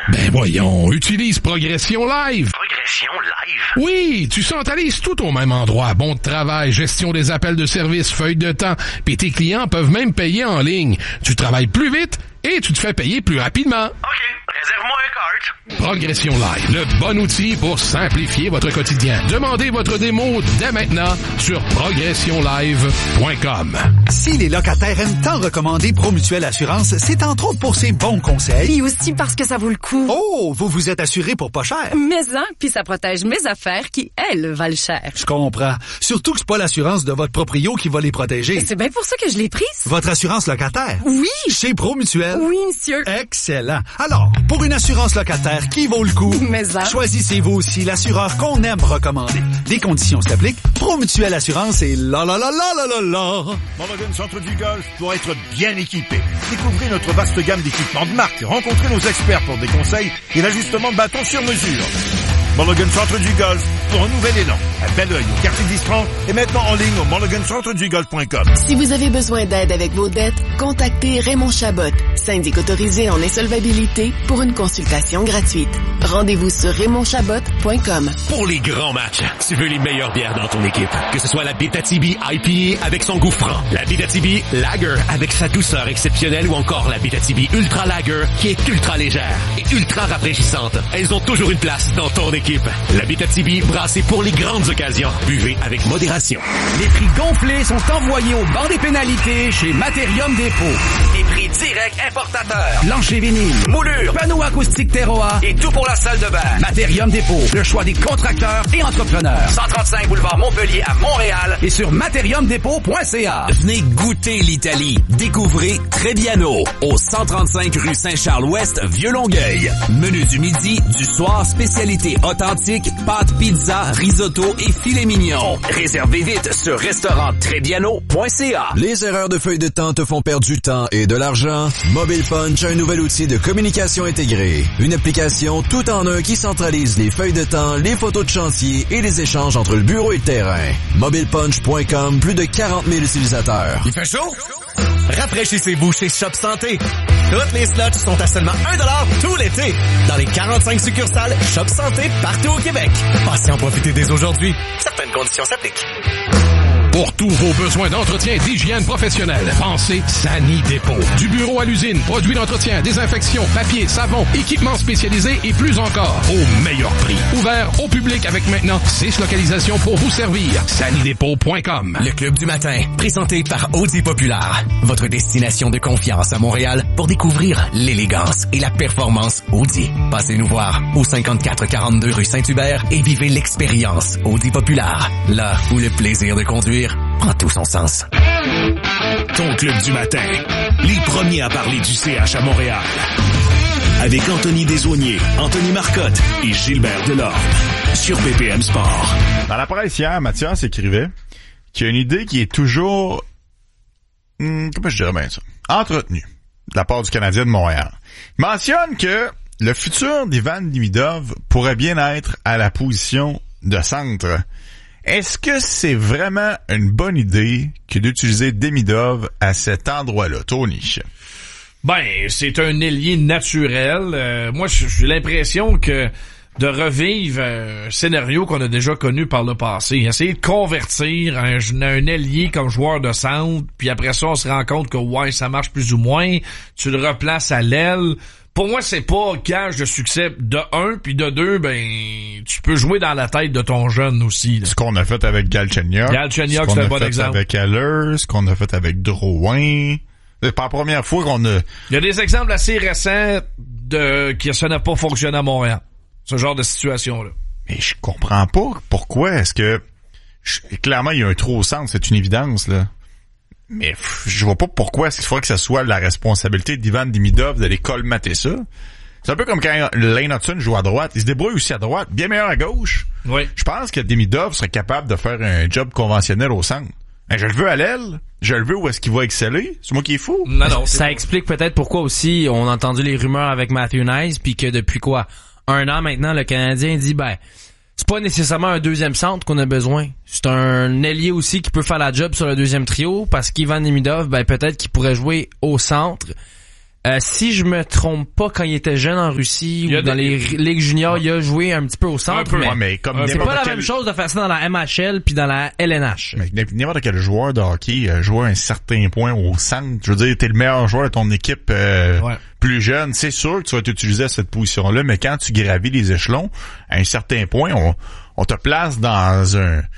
Ben voyons, utilise Progression Live. Progression Live? Oui, tu centralises tout au même endroit. Bon de travail, gestion des appels de service, feuille de temps, puis tes clients peuvent même payer en ligne. Tu travailles plus vite et tu te fais payer plus rapidement. OK, réserve-moi un cart. Progression Live, le bon outil pour simplifier votre quotidien. Demandez votre démo dès maintenant sur progressionlive.com. Si les locataires aiment tant recommander Promutuelle Assurance, c'est entre autres pour ses bons conseils. Et aussi parce que ça vaut le coup. Oh, vous vous êtes assuré pour pas cher. Mais puis ça protège mes affaires qui, elles, valent cher. Je comprends. Surtout que c'est pas l'assurance de votre proprio qui va les protéger. Et c'est bien pour ça que je l'ai prise. Votre assurance locataire? Oui. Chez Promutuelle? Oui, monsieur. Excellent. Alors, pour une assurance locataire qui vaut le coup, choisissez-vous aussi l'assureur qu'on aime recommander. Des conditions s'appliquent. Promutuelle Assurance et la. Mulligan Centre du Golf doit être bien équipé. Découvrez notre vaste gamme d'équipements de marque. Rencontrez nos experts pour des conseils et l'ajustement de bâtons sur mesure. Mulligan Centre du Golf pour un nouvel élan. À Belleuil, au quartier d'Isprand et maintenant en ligne au mulligancentredugolf.com. Si vous avez besoin d'aide avec vos dettes, contactez Raymond Chabot, syndic autorisé en insolvabilité pour une consultation gratuite. Rendez-vous sur RaymondChabot.com. Pour les grands matchs, tu veux les meilleures bières dans ton équipe. Que ce soit la Abitibi IPA avec son goût franc, la Abitibi Lager avec sa douceur exceptionnelle ou encore la Abitibi Ultra Lager qui est ultra légère et ultra rafraîchissante. Elles ont toujours une place dans ton équipe. La Abitibi brassée pour les grandes occasions. Buvez avec modération. Les prix gonflés sont envoyés au banc des pénalités chez Materium Dépôt. Les prix directs importateurs. Plancher vinyle, Moulure, panneaux acoustiques Terroir et tout pour la salle de bain. Materium Dépôt, le choix des contracteurs et entrepreneurs. 135 boulevard Montpellier à Montréal et sur materiumdépôt.ca. Venez goûter l'Italie. Découvrez Trebbiano au 135 rue Saint-Charles-Ouest, Vieux-Longueuil. Menu du midi, du soir, spécialité authentique, pâtes, pizza, risotto et filet mignon. Réservez vite sur restauranttrebbiano.ca. Les erreurs de feuille de temps te font perdre du temps et de l'argent? Mobile Punch, un nouvel outil de communication intégrée. Une application tout en un qui centralise les feuilles de temps, les photos de chantier et les échanges entre le bureau et le terrain. MobilePunch.com, plus de 40 000 utilisateurs. Il fait chaud? Rafraîchissez-vous chez Shop Santé. Toutes les slots sont à seulement 1$ tout l'été dans les 45 succursales Shop Santé partout au Québec. Passez en profiter dès aujourd'hui. Certaines conditions s'appliquent. Pour tous vos besoins d'entretien et d'hygiène professionnelle, pensez Sani Dépôt. Du bureau à l'usine, produits d'entretien, désinfection, papier, savon, équipements spécialisés et plus encore, au meilleur prix. Ouvert au public avec maintenant 6 localisations pour vous servir. sanidépôt.com. Le Club du matin, présenté par Audi Populaire. Votre destination de confiance à Montréal pour découvrir l'élégance et la performance Audi. Passez nous voir au 5442 rue Saint-Hubert et vivez l'expérience Audi Populaire. Là où le plaisir de conduire prend tout son sens. Ton Club du matin, les premiers à parler du CH à Montréal. Avec Anthony Desaulniers, Anthony Marcotte et Gilbert Delorme sur BPM Sport. Dans la presse hier, Mathias écrivait qu'il y a une idée qui est toujours, comment je dirais bien ça, entretenue de la part du Canadien de Montréal. Il mentionne que le futur d'Ivan Demidov pourrait bien être à la position de centre. Est-ce que c'est vraiment une bonne idée que d'utiliser Demidov à cet endroit-là, Tony? Ben, c'est un ailier naturel. Moi, j'ai l'impression que de revivre un scénario qu'on a déjà connu par le passé. Essayer de convertir un ailier comme joueur de centre, puis après ça, on se rend compte que ouais, ça marche plus ou moins. Tu le replaces à l'aile. Pour moi, c'est pas gage de succès de 1, puis de 2, ben, tu peux jouer dans la tête de ton jeune aussi. Là. Ce qu'on a fait avec Galchenyuk. Galchenyuk, c'est un bon exemple. Ce qu'on a fait avec Haller, ce qu'on a fait avec Drouin. C'est pas la première fois qu'on a... Il y a des exemples assez récents que ça n'a pas fonctionné à Montréal. Ce genre de situation-là. Mais je comprends pas pourquoi est-ce que... Clairement, il y a un trou au centre, c'est une évidence, là. Mais je vois pas pourquoi est-ce qu'il faudrait que ce soit la responsabilité d'Ivan Demidov d'aller colmater ça. C'est un peu comme quand Lane Hudson joue à droite. Il se débrouille aussi à droite, bien meilleur à gauche. Oui. Je pense que Demidov serait capable de faire un job conventionnel au centre. Mais je le veux à l'aile. Je le veux où est-ce qu'il va exceller. C'est moi qui est fou. Non, ça explique peut-être pourquoi aussi on a entendu les rumeurs avec Matthew Nice, puis que depuis 1 an maintenant, le Canadien dit c'est pas nécessairement un deuxième centre qu'on a besoin. C'est un ailier aussi qui peut faire la job sur le deuxième trio, parce qu'Ivan Demidov, peut-être qu'il pourrait jouer au centre. Si je me trompe pas, quand il était jeune en Russie ou dans les ligues juniors, il a joué un petit peu au centre. Mais comme c'est pas la même chose de faire ça dans la MHL puis dans la LNH. Mais n'importe quel joueur de hockey joue à un certain point au centre. Je veux dire, t'es le meilleur joueur de ton équipe plus jeune. C'est sûr que tu vas t'utiliser à cette position-là, mais quand tu gravis les échelons, à un certain point, on te place dans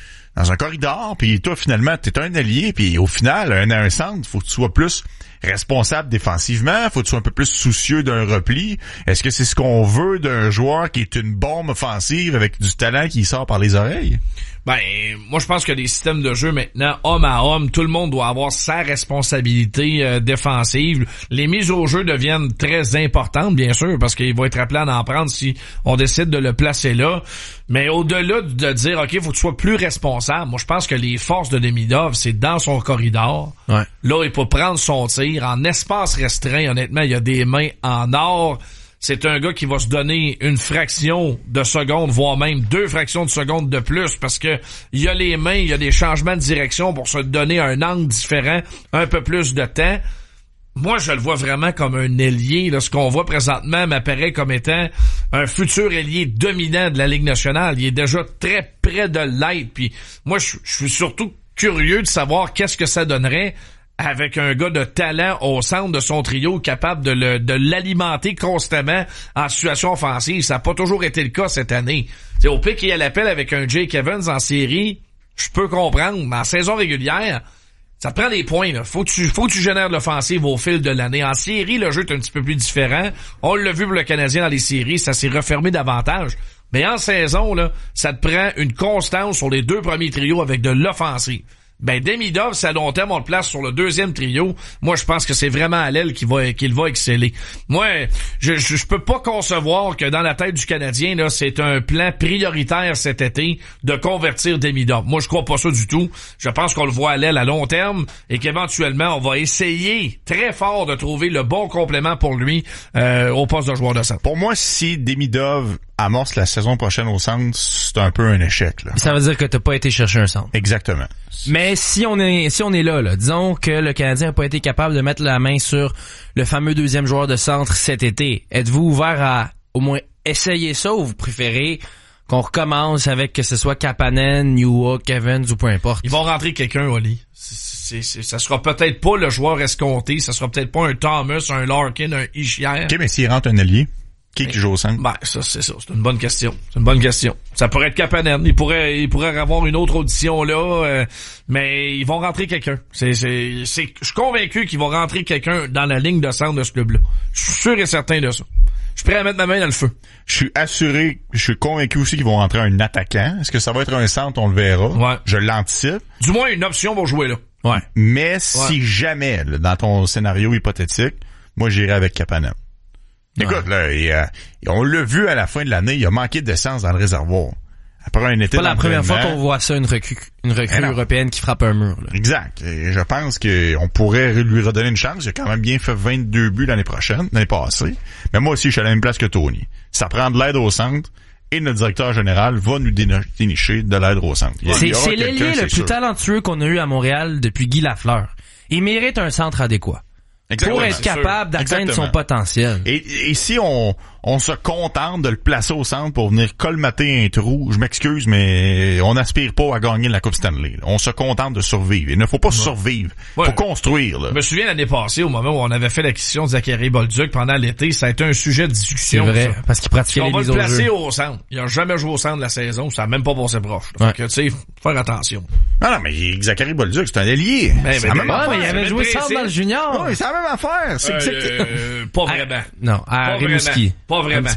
un corridor, puis toi, finalement, t'es un allié, puis au final, un centre, faut que tu sois plus responsable défensivement, faut que tu sois un peu plus soucieux d'un repli. Est-ce que c'est ce qu'on veut d'un joueur qui est une bombe offensive avec du talent qui sort par les oreilles? Ben, moi, je pense que les systèmes de jeu maintenant, homme à homme, tout le monde doit avoir sa responsabilité défensive. Les mises au jeu deviennent très importantes, bien sûr, parce qu'il va être appelé à en prendre si on décide de le placer là. Mais au-delà de dire, OK, faut que tu sois plus responsable, moi, je pense que les forces de Demidov, c'est dans son corridor. Ouais. Là, il peut prendre son tir en espace restreint. Honnêtement, il y a des mains en or. C'est un gars qui va se donner une fraction de seconde, voire même 2 fractions de seconde de plus, parce que il y a les mains, il y a des changements de direction pour se donner un angle différent, un peu plus de temps. Moi, je le vois vraiment comme un ailier. Là, ce qu'on voit présentement m'apparaît comme étant un futur ailier dominant de la Ligue nationale. Il est déjà très près de l'être. Puis moi, je suis surtout curieux de savoir qu'est-ce que ça donnerait avec un gars de talent au centre de son trio capable de l'alimenter constamment en situation offensive. Ça n'a pas toujours été le cas cette année. T'sais, au pic qu'il y a l'appel avec un Jake Evans en série, je peux comprendre, mais en saison régulière, ça te prend des points, là. Faut que tu génères de l'offensive au fil de l'année. En série, le jeu est un petit peu plus différent. On l'a vu pour le Canadien dans les séries, ça s'est refermé davantage. Mais en saison, là, ça te prend une constance sur les 2 premiers trios avec de l'offensive. Ben, Demidov, si à long terme, on le place sur le 2e trio, moi, je pense que c'est vraiment à l'aile qu'il va exceller. Moi, je peux pas concevoir que dans la tête du Canadien, là, c'est un plan prioritaire cet été de convertir Demidov. Moi, je crois pas ça du tout. Je pense qu'on le voit à l'aile à long terme et qu'éventuellement, on va essayer très fort de trouver le bon complément pour lui, au poste de joueur de centre. Pour moi, si Demidov amorce la saison prochaine au centre, c'est un peu un échec, là. Ça veut dire que t'as pas été chercher un centre. Exactement. Mais si on est là, disons que le Canadien n'a pas été capable de mettre la main sur le fameux 2e joueur de centre cet été, êtes-vous ouvert à au moins essayer ça ou vous préférez qu'on recommence avec que ce soit Kapanen, Newhook, Evans ou peu importe? Ils vont rentrer quelqu'un, Oli. Ça sera peut-être pas le joueur escompté, ça sera peut-être pas un Thomas, un Larkin, un Hischier. OK, mais s'il rentre un allié, qui joue au centre? Ben, ça, c'est ça. C'est une bonne question. Ça pourrait être Kapanen. Il pourrait avoir une autre audition là, mais ils vont rentrer quelqu'un. Je suis convaincu qu'ils vont rentrer quelqu'un dans la ligne de centre de ce club-là. Je suis sûr et certain de ça. Je suis prêt à mettre ma main dans le feu. Je suis convaincu aussi qu'ils vont rentrer un attaquant. Est-ce que ça va être un centre? On le verra. Ouais. Je l'anticipe. Du moins, une option pour jouer là. Ouais. Mais si jamais, là, dans ton scénario hypothétique, moi, j'irai avec Kapanen. Écoute, là, on l'a vu à la fin de l'année, il a manqué d'essence dans le réservoir. Après un été pas la première fois qu'on voit ça, une recrue européenne qui frappe un mur. Là. Exact. Et je pense qu'on pourrait lui redonner une chance. Il a quand même bien fait 22 buts l'année passée. Mais moi aussi, je suis à la même place que Tony. Ça prend de l'aide au centre et notre directeur général va nous dénicher de l'aide au centre. C'est l'ailier le plus talentueux qu'on a eu à Montréal depuis Guy Lafleur. Il mérite un centre adéquat. Exactement. Pour être capable d'atteindre son potentiel. Et si on se contente de le placer au centre pour venir colmater un trou, je m'excuse, mais on n'aspire pas à gagner la Coupe Stanley. Là. On se contente de survivre. Il ne faut pas survivre. Il faut construire. Là. Je me souviens l'année passée, au moment où on avait fait l'acquisition de Zachary Bolduc pendant l'été, ça a été un sujet de discussion. C'est vrai, parce qu'il pratiquait les mises au jeu. On va le placer au centre. Il n'a jamais joué au centre de la saison. Ça n'a même pas passé proche. Fait que, tu sais, faire attention. Non, mais Zachary Bolduc, c'est un allié. Mais il avait joué centre dans le junior. Oui, c'est la même affaire. Pas vraiment. Non, à Rimouski. Pas vraiment.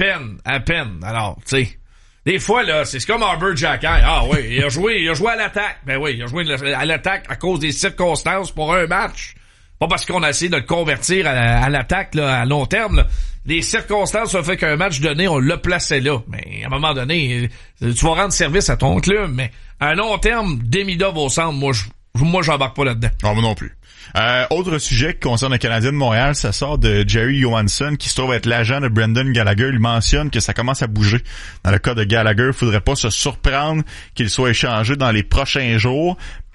À peine. Alors, tu sais, des fois, là, c'est comme Arbor Jacquet. Ah oui, il a joué à l'attaque. Ben oui, il a joué à l'attaque à cause des circonstances pour un match. Pas parce qu'on a essayé de le convertir à l'attaque, là, à long terme, là. Les circonstances ont fait qu'un match donné, on l'a placé là. Mais à un moment donné, tu vas rendre service à ton club, mais à long terme, Demidov au centre, moi, j'embarque pas là-dedans. Non, moi non plus. Autre sujet qui concerne le Canadien de Montréal, ça sort de Jerry Johansson, qui se trouve être l'agent de Brendan Gallagher. Il mentionne que ça commence à bouger. Dans le cas de Gallagher, il faudrait pas se surprendre qu'il soit échangé dans les prochains jours.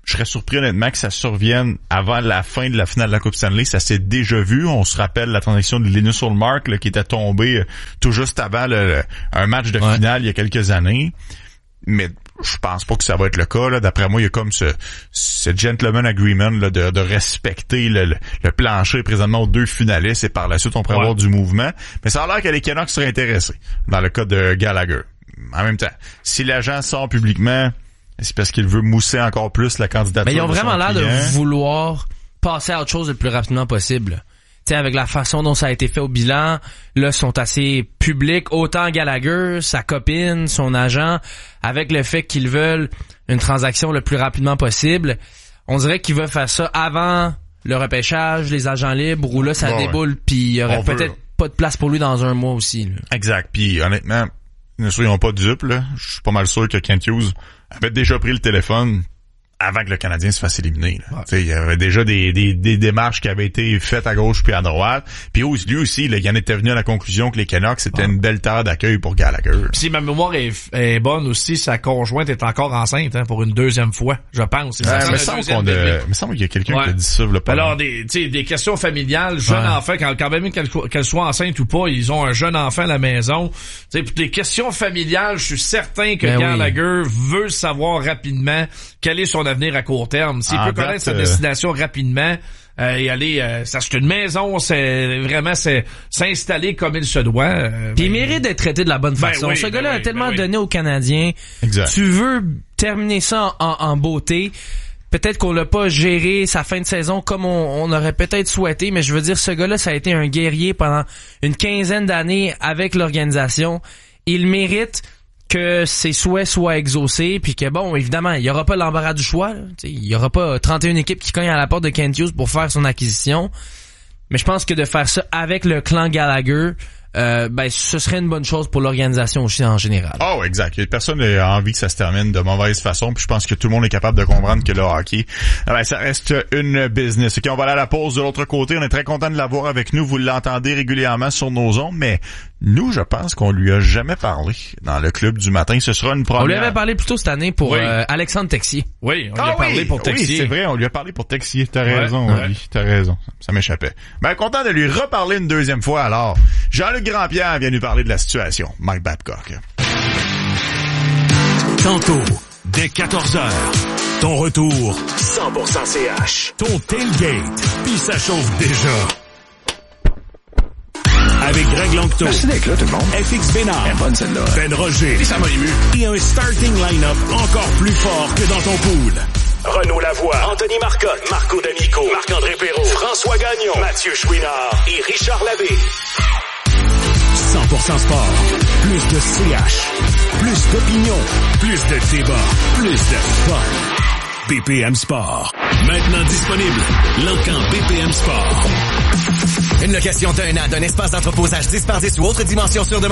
Je serais surpris honnêtement que ça survienne avant la fin de la finale de la Coupe Stanley. Ça s'est déjà vu. On se rappelle la transaction de Linus Ullmark là, qui était tombé tout juste avant un match de finale il y a quelques années. Mais je pense pas que ça va être le cas. Là. D'après moi, il y a comme ce gentleman agreement là, de respecter le plancher présentement aux deux finalistes et par la suite, on pourrait avoir du mouvement. Mais ça a l'air que les Canucks seraient intéressés dans le cas de Gallagher. En même temps, si l'agent sort publiquement, c'est parce qu'il veut mousser encore plus la candidature. Mais ils ont vraiment l'air client. de vouloir passer à autre chose le plus rapidement possible. Tu sais, avec la façon dont ça a été fait au bilan, là, sont assez publics. Autant Gallagher, sa copine, son agent, avec le fait qu'ils veulent une transaction le plus rapidement possible. On dirait qu'ils veulent faire ça avant le repêchage, les agents libres, où là, ça déboule, puis il y aurait peut-être pas de place pour lui dans un mois aussi. Là. Exact. Puis honnêtement, ne soyons pas dupes, là. Je suis pas mal sûr que Kent Hughes avait déjà pris le téléphone avant que le Canadien se fasse éliminer. Il y avait déjà des démarches qui avaient été faites à gauche puis à droite. Puis lui aussi, là, il en était venu à la conclusion que les Canucks, c'était une belle terre d'accueil pour Gallagher. Puis si ma mémoire est bonne aussi, sa conjointe est encore enceinte pour une deuxième fois, je pense. Il me semble qu'il y a quelqu'un qui a dit ça. Alors, des questions familiales, jeune enfant, quand même qu'elle soit enceinte ou pas, ils ont un jeune enfant à la maison. Puis des questions familiales, je suis certain que Gallagher veut savoir rapidement quel est son avenir à court terme. S'il peut connaître sa destination rapidement et aller s'acheter une maison, c'est vraiment s'installer comme il se doit. Puis il mérite d'être traité de la bonne façon. Ce gars-là a tellement donné aux Canadiens. Exact. Tu veux terminer ça en beauté. Peut-être qu'on l'a pas géré sa fin de saison comme on aurait peut-être souhaité, mais je veux dire, ce gars-là, ça a été un guerrier pendant une quinzaine d'années avec l'organisation. Il mérite que ses souhaits soient exaucés, puis que bon, évidemment, il y aura pas l'embarras du choix. Il y aura pas 31 équipes qui cognent à la porte de Kent Hughes pour faire son acquisition. Mais je pense que de faire ça avec le clan Gallagher, ce serait une bonne chose pour l'organisation aussi en général. Oh, exact. Personne n'a envie que ça se termine de mauvaise façon, puis je pense que tout le monde est capable de comprendre que le hockey, ça reste une business. OK, on va aller à la pause de l'autre côté. On est très content de l'avoir avec nous. Vous l'entendez régulièrement sur nos ondes, mais nous, je pense qu'on lui a jamais parlé dans le club du matin. Ce sera une première. On lui avait parlé plus tôt cette année pour Alexandre Texier. Oui, on lui a parlé pour Texier. Oui, c'est vrai, on lui a parlé pour Texier. T'as raison, Oli. T'as raison. Ça m'échappait. Content de lui reparler une deuxième fois alors. Jean-Luc Grandpierre vient nous parler de la situation. Mike Babcock. Tantôt, dès 14h, ton retour 100% CH. Ton tailgate, puis ça chauffe déjà. Avec Greg Langto. Merci d'être là, tout le monde. FX Bénard. Bonne celle-là. Ben Roger. Et ça m'a ému. Et un starting line-up encore plus fort que dans ton pool. Renaud Lavoie, Anthony Marcotte, Marco D'Amico, Marc-André Perrault, François Gagnon, Mathieu Chouinard et Richard Labbé. 100% sport. Plus de CH. Plus d'opinion. Plus de débat. Plus de fun. BPM Sport. Maintenant disponible. L'encan BPM Sport. Une location d'un an d'un espace d'entreposage 10 par 10 ou autre dimension sur demande.